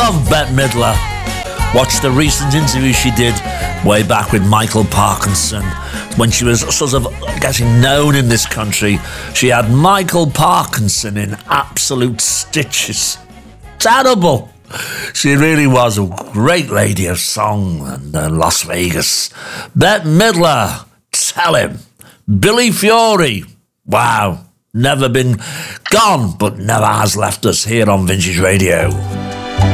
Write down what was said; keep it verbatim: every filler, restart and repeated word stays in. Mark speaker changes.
Speaker 1: love Bette Midler. Watch the recent interview she did way back with Michael Parkinson when she was sort of getting known in this country. She had Michael Parkinson in absolute stitches. Terrible. She really was a great lady of song and uh, Las Vegas. Bette Midler, tell him. Billy Fiore, wow, never been gone, but never has left us here on Vintage Radio.